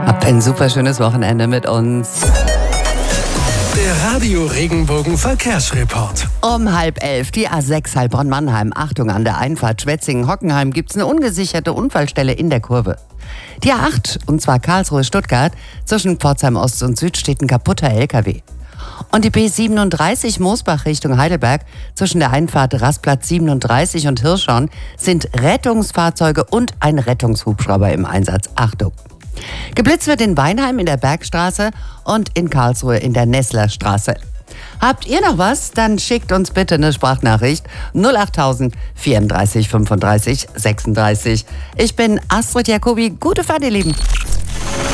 Habt ein super schönes Wochenende mit uns. Der Radio Regenbogen Verkehrsreport. Um 10:30 die A6 Heilbronn-Mannheim. Achtung, an der Einfahrt Schwetzingen-Hockenheim gibt es eine ungesicherte Unfallstelle in der Kurve. Die A8, und zwar Karlsruhe-Stuttgart, zwischen Pforzheim Ost und Süd steht ein kaputter LKW. Und die B37 Moosbach Richtung Heidelberg, zwischen der Einfahrt Rastplatz 37 und Hirschhorn sind Rettungsfahrzeuge und ein Rettungshubschrauber im Einsatz. Achtung! Geblitzt wird in Weinheim in der Bergstraße und in Karlsruhe in der Nesslerstraße. Habt ihr noch was? Dann schickt uns bitte eine Sprachnachricht 08000 34 35 36. Ich bin Astrid Jacobi. Gute Fahrt, ihr Lieben.